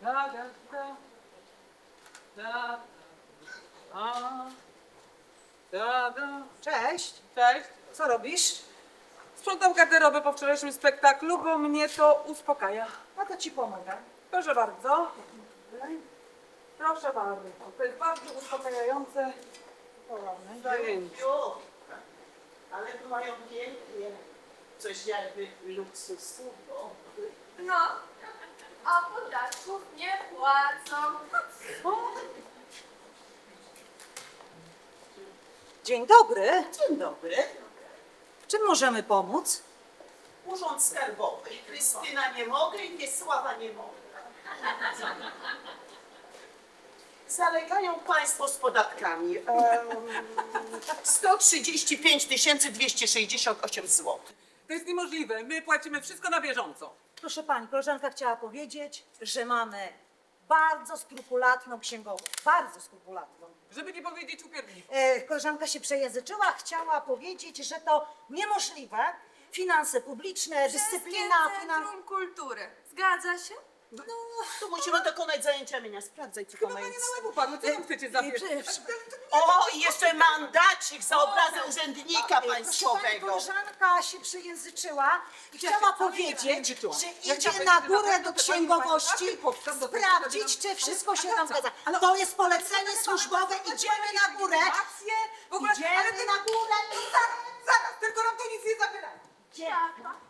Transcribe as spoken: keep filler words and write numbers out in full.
Da, da, da. Da. A. Da, da. Cześć, Cześć. co robisz? Sprzątam garderobę po wczorajszym spektaklu, bo mnie to uspokaja. No to ci pomogę. Proszę bardzo. Proszę bardzo. To jest bardzo uspokajające zajęcie. Jo, ale tu mają pięknie. Coś jakby luksusowo. No, a podatków nie płacą. Dzień dobry. Dzień dobry. W czym możemy pomóc? Urząd Skarbowy. Krystyna nie mogę i Wiesława nie mogę. Zalegają Państwo z podatkami. Um, sto trzydzieści pięć tysięcy dwieście sześćdziesiąt osiem złotych. To jest niemożliwe. My płacimy wszystko na bieżąco. Proszę pani, koleżanka chciała powiedzieć, że mamy bardzo skrupulatną księgową. Bardzo skrupulatną. Żeby nie powiedzieć upierdliwą. E, koleżanka się przejęzyczyła, chciała powiedzieć, że to niemożliwe. Finanse publiczne, dyscyplina, finan... Centrum Kultury. Zgadza się? No, tu musimy dokonać zajęcia mienia. Sprawdzaj, co to Chyba ma pani być. na łeb upadło. Co tam chcecie zawiesz? O, i jeszcze mandacik za obrazę urzędnika Proszę pani, państwowego. koleżanka się przejęzyczyła i chciała powiedzieć, języczyła. że Jak idzie ja na będę górę naprawdę, do to pani księgowości pani powstał do tego, sprawdzić, żeby- czy wszystko Ale się tam wraca. zgadza. To jest polecenie służbowe, idziemy na górę. Legitymację? W ogóle, ale Idziemy ty na górę. zaraz, zaraz, tylko nam to nic nie zabiera. Gdzie? Tata,